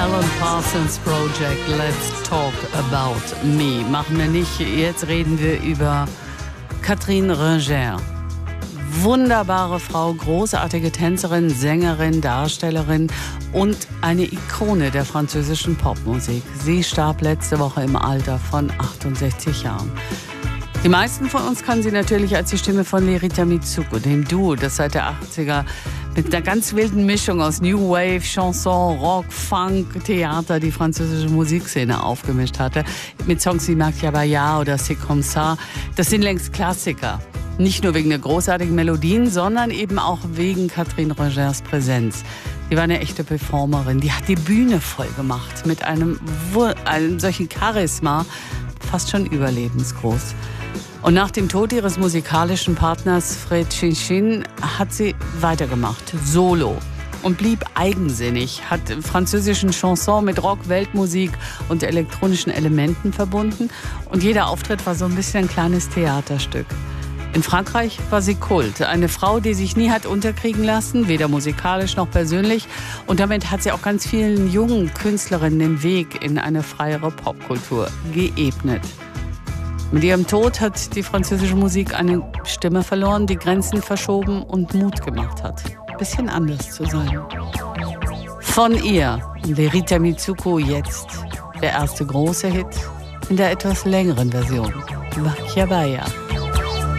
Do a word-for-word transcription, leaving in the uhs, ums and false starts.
Alan Parsons Project, Let's Talk About Me. Machen wir nicht, jetzt reden wir über Catherine Ringer. Wunderbare Frau, großartige Tänzerin, Sängerin, Darstellerin und eine Ikone der französischen Popmusik. Sie starb letzte Woche im Alter von achtundsechzig Jahren. Die meisten von uns kennen sie natürlich als die Stimme von Lerita Mitsuko, dem Duo, das seit der achtziger mit einer ganz wilden Mischung aus New Wave, Chanson, Rock, Funk, Theater die französische Musikszene aufgemischt hatte. Mit Songs wie Machiavaya oder C'est comme ça. Das sind längst Klassiker. Nicht nur wegen der großartigen Melodien, sondern eben auch wegen Catherine Ringers Präsenz. Sie war eine echte Performerin. Die hat die Bühne voll gemacht mit einem, einem solchen Charisma, fast schon überlebensgroß. Und nach dem Tod ihres musikalischen Partners Fred Chinchin hat sie weitergemacht, solo. Und blieb eigensinnig, hat französischen Chanson mit Rock, Weltmusik und elektronischen Elementen verbunden. Und jeder Auftritt war so ein bisschen ein kleines Theaterstück. In Frankreich war sie Kult. Eine Frau, die sich nie hat unterkriegen lassen, weder musikalisch noch persönlich. Und damit hat sie auch ganz vielen jungen Künstlerinnen den Weg in eine freiere Popkultur geebnet. Mit ihrem Tod hat die französische Musik eine Stimme verloren, die Grenzen verschoben und Mut gemacht hat, ein bisschen anders zu sein. Von ihr, Lerita Mitsuko, jetzt der erste große Hit in der etwas längeren Version, Machiavaya.